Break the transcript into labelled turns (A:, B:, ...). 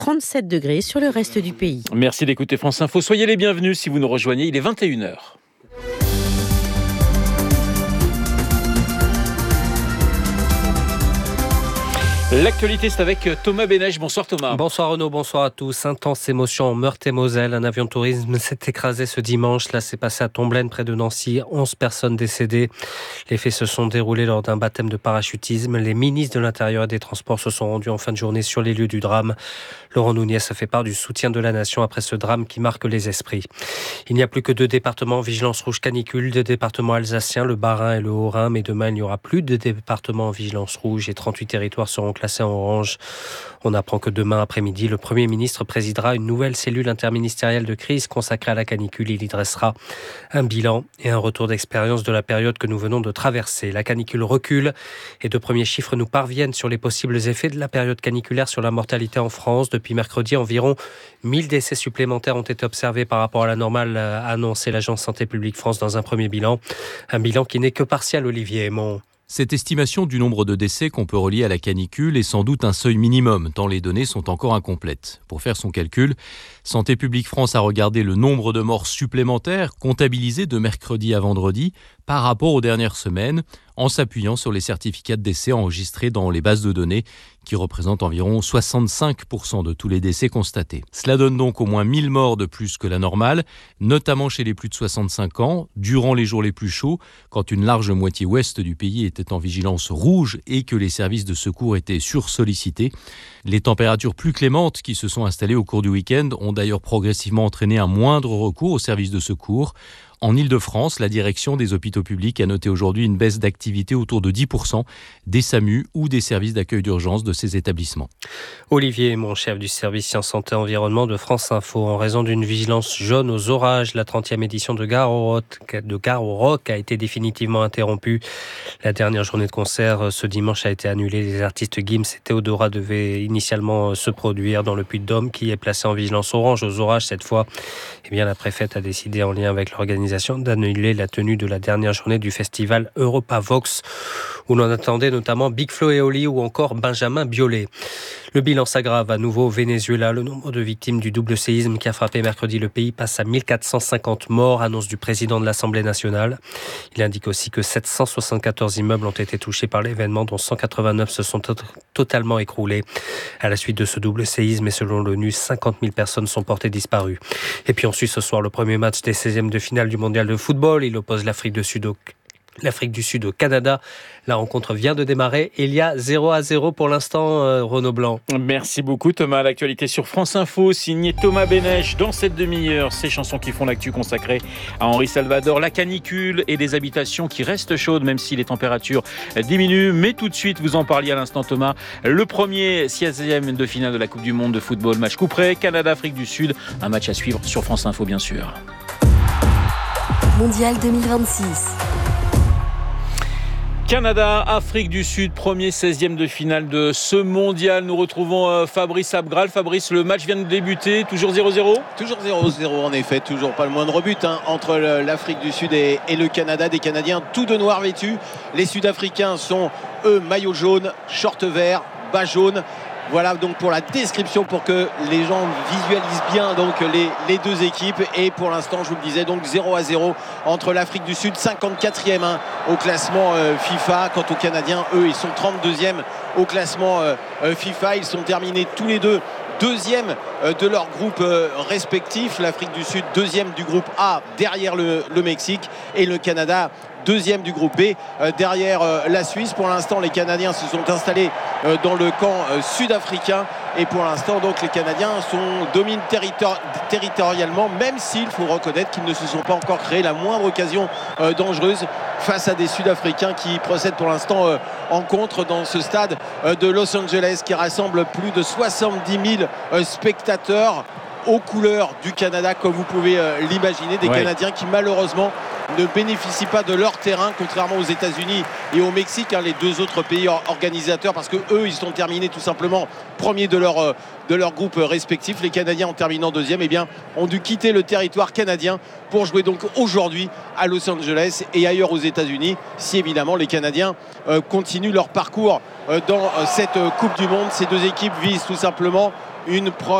A: 37 degrés sur le reste du pays.
B: Merci d'écouter France Info. Soyez les bienvenus si vous nous rejoignez. Il est 21h. L'actualité, c'est avec Thomas Bénèche. Bonsoir Thomas.
C: Bonsoir Renaud, bonsoir à tous. Intense émotion en Meurthe-et-Moselle. Un avion de tourisme s'est écrasé ce dimanche. Là, c'est passé à Tomblaine, près de Nancy. 11 personnes décédées. Les faits se sont déroulés lors d'un baptême de parachutisme. Les ministres de l'Intérieur et des Transports se sont rendus en fin de journée sur les lieux du drame. Laurent Nunez a fait part du soutien de la nation après ce drame qui marque les esprits. Il n'y a plus que 2 départements en vigilance rouge canicule, 2 départements alsaciens, le Bas-Rhin et le Haut-Rhin. Mais demain, il n'y aura plus de départements en vigilance rouge et 38 territoires seront classés en orange. On apprend que demain après-midi, le Premier ministre présidera une nouvelle cellule interministérielle de crise consacrée à la canicule. Il y dressera un bilan et un retour d'expérience de la période que nous venons de traverser. La canicule recule et de premiers chiffres nous parviennent sur les possibles effets de la période caniculaire sur la mortalité en France. Depuis mercredi, environ 1000 décès supplémentaires ont été observés par rapport à la normale, a annoncé l'Agence Santé publique France dans un premier bilan. Un bilan qui n'est que partiel, Olivier Aymon.
D: Cette estimation du nombre de décès qu'on peut relier à la canicule est sans doute un seuil minimum, tant les données sont encore incomplètes. Pour faire son calcul, Santé publique France a regardé le nombre de morts supplémentaires comptabilisés de mercredi à vendredi par rapport aux dernières semaines, en s'appuyant sur les certificats de décès enregistrés dans les bases de données, qui représentent environ 65% de tous les décès constatés. Cela donne donc au moins 1000 morts de plus que la normale, notamment chez les plus de 65 ans, durant les jours les plus chauds, quand une large moitié ouest du pays était en vigilance rouge et que les services de secours étaient sursollicités. Les températures plus clémentes qui se sont installées au cours du week-end ont d'ailleurs progressivement entraîné un moindre recours aux services de secours. En Île-de-France, la direction des hôpitaux publics a noté aujourd'hui une baisse d'activité autour de 10% des SAMU ou des services d'accueil d'urgence de ces établissements.
C: Olivier, mon chef du service Sciences Santé Environnement de France Info, en raison d'une vigilance jaune aux orages, la 30e édition de Gare au Rock a été définitivement interrompue. La dernière journée de concert ce dimanche a été annulée. Les artistes Gims et Théodora devaient initialement se produire dans le Puy-de-Dôme, qui est placé en vigilance orange aux orages cette fois. La préfète a décidé en lien avec l'organisation d'annuler la tenue de la dernière journée du festival Europavox, où l'on attendait notamment Big Flo et Oli ou encore Benjamin Biolay. Le bilan s'aggrave à nouveau au Venezuela. Le nombre de victimes du double séisme qui a frappé mercredi le pays passe à 1450 morts, annonce du président de l'Assemblée nationale. Il indique aussi que 774 immeubles ont été touchés par l'événement, dont 189 se sont totalement écroulés. À la suite de ce double séisme, et selon l'ONU, 50 000 personnes sont portées disparues. Et puis on suit ce soir le premier match des 16e de finale du mondial de football. Il oppose l'Afrique du Sud au Canada. La rencontre vient de démarrer. Il y a 0-0 pour l'instant, Renaud Blanc.
B: Merci beaucoup Thomas. L'actualité sur France Info, signé Thomas Bénèche. Dans cette demi-heure, ces chansons qui font l'actu consacrée à Henri Salvador, la canicule et des habitations qui restent chaudes même si les températures diminuent. Mais tout de suite, vous en parliez à l'instant Thomas, le premier 16e de finale de la Coupe du Monde de football. Match coup près, Canada-Afrique du Sud. Un match à suivre sur France Info bien sûr.
E: Mondial 2026.
B: Canada, Afrique du Sud, premier 16e de finale de ce mondial. Nous retrouvons Fabrice Abgral. Fabrice, le match vient de débuter, toujours 0-0 ?
F: Toujours 0-0 en effet, toujours pas le moindre but entre l'Afrique du Sud et le Canada. Des Canadiens tout de noir vêtus. Les Sud-Africains sont, eux, maillot jaune, short vert, bas jaune. Voilà donc pour la description, pour que les gens visualisent bien donc les deux équipes. Et pour l'instant, je vous le disais, donc 0-0 entre l'Afrique du Sud, 54e au classement FIFA. Quant aux Canadiens, eux, ils sont 32e au classement FIFA. Ils sont terminés tous les deux deuxième de leur groupe respectif. L'Afrique du Sud, deuxième du groupe A derrière le Mexique, et le Canada, deuxième du groupe B derrière la Suisse. Pour l'instant, les Canadiens se sont installés dans le camp sud-africain, et pour l'instant donc les Canadiens dominent territorialement, même s'il faut reconnaître qu'ils ne se sont pas encore créés la moindre occasion dangereuse face à des Sud-Africains qui procèdent pour l'instant en contre dans ce stade de Los Angeles, qui rassemble plus de 70 000 spectateurs aux couleurs du Canada, comme vous pouvez l'imaginer. Des Canadiens qui malheureusement ne bénéficient pas de leur terrain, contrairement aux États-Unis et au Mexique, les deux autres pays organisateurs, parce que eux, ils sont terminés tout simplement premiers de leur groupe respectif. Les Canadiens, en terminant deuxième, ont dû quitter le territoire canadien pour jouer donc aujourd'hui à Los Angeles et ailleurs aux États-Unis, si évidemment les Canadiens continuent leur parcours dans cette Coupe du Monde. Ces deux équipes visent tout simplement une